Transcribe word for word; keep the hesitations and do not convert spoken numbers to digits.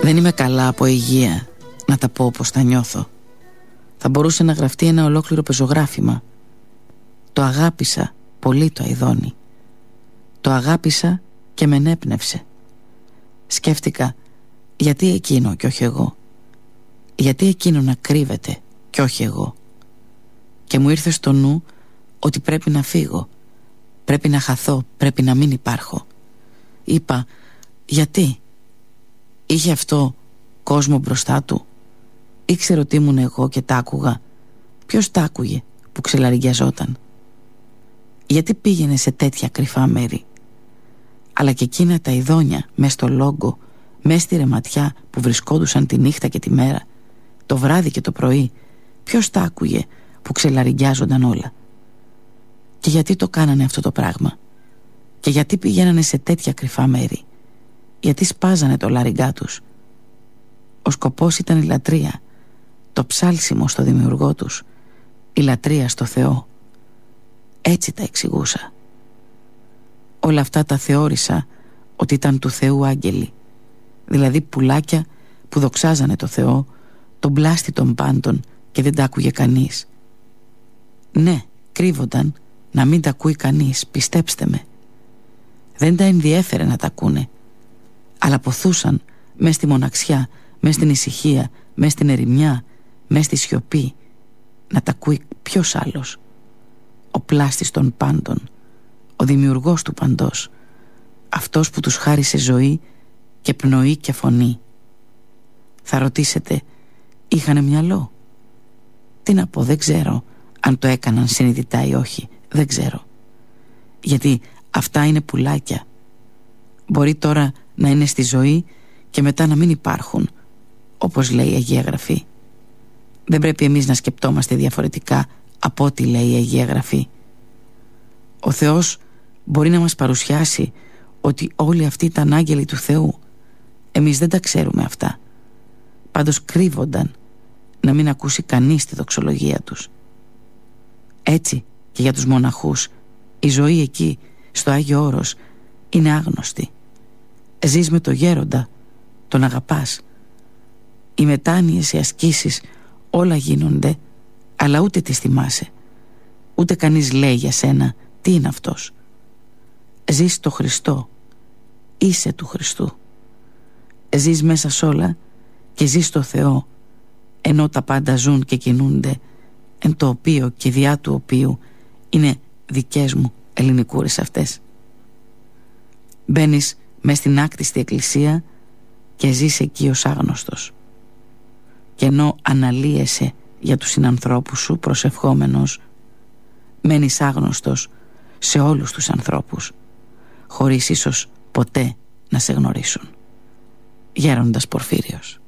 Δεν είμαι καλά από υγεία να τα πω όπως τα νιώθω. Θα μπορούσε να γραφτεί ένα ολόκληρο πεζογράφημα. Το αγάπησα πολύ το Αηδόνι. Το αγάπησα και με ενέπνευσε. Σκέφτηκα, γιατί εκείνο και όχι εγώ? Γιατί εκείνο να κρύβεται και όχι εγώ? Και μου ήρθε στο νου ότι πρέπει να φύγω, πρέπει να χαθώ, πρέπει να μην υπάρχω. Είπα, γιατί? Είχε αυτό κόσμο μπροστά του? Ήξερε ότι ήμουν εγώ και τ' άκουγα? Ποιος τ' άκουγε που ξελαριγκιαζόταν? Γιατί πήγαινε σε τέτοια κρυφά μέρη? Αλλά και εκείνα τα ειδόνια μες στο λόγκο, μες στη ρεματιά που βρισκόντουσαν τη νύχτα και τη μέρα, το βράδυ και το πρωί, ποιος τ' άκουγε που ξελαριγκιάζονταν όλα? Και γιατί το κάνανε αυτό το πράγμα? Και γιατί πηγαίνανε σε τέτοια κρυφά μέρη? Γιατί σπάζανε το λαριγκά τους? Ο σκοπός ήταν η λατρεία, το ψάλσιμο στο δημιουργό τους, η λατρεία στο Θεό. Έτσι τα εξηγούσα. Όλα αυτά τα θεώρησα ότι ήταν του Θεού άγγελοι, δηλαδή πουλάκια που δοξάζανε το Θεό, τον πλάστη των πάντων, και δεν τα άκουγε κανείς. Ναι, κρύβονταν να μην τα ακούει κανείς, πιστέψτε με. Δεν τα ενδιέφερε να τα ακούνε, αλλά ποθούσαν μες στη μοναξιά, μες στην ησυχία, μες στην ερημιά, μες στη σιωπή, να τα ακούει ποιος άλλος? Ο πλάστης των πάντων, ο δημιουργός του παντός, αυτός που τους χάρισε ζωή και πνοή και φωνή. Θα ρωτήσετε, είχανε μυαλό? Τι να πω, δεν ξέρω αν το έκαναν συνειδητά ή όχι, δεν ξέρω. Γιατί αυτά είναι πουλάκια. Μπορεί τώρα να είναι στη ζωή και μετά να μην υπάρχουν, όπως λέει η Αγία Γραφή. Δεν πρέπει εμείς να σκεπτόμαστε διαφορετικά από ό,τι λέει η Αγία Γραφή. Ο Θεός μπορεί να μας παρουσιάσει ότι όλοι αυτοί ήταν άγγελοι του Θεού. Εμείς δεν τα ξέρουμε αυτά. Πάντως κρύβονταν να μην ακούσει κανείς τη δοξολογία τους. Έτσι και για τους μοναχούς η ζωή εκεί στο Άγιο Όρος είναι άγνωστη. Ζεις με το γέροντα, τον αγαπάς. Οι μετάνοιες, οι ασκήσεις, όλα γίνονται, αλλά ούτε τις θυμάσαι. Ούτε κανείς λέει για σένα τι είναι αυτός. Ζεις το Χριστό, είσαι του Χριστού. Ζεις μέσα σ' όλα και ζεις το Θεό, ενώ τα πάντα ζουν και κινούνται, εν το οποίο και διά του οποίου είναι δικές μου ελληνικούρες αυτές. Μπαίνεις μες στην άκτιστη εκκλησία και ζεις εκεί ως άγνωστος. Και ενώ αναλύεσαι για τους συνανθρώπους σου προσευχόμενος, μένεις άγνωστος σε όλους τους ανθρώπους, χωρίς ίσως ποτέ να σε γνωρίσουν. Γέροντας Πορφύριος.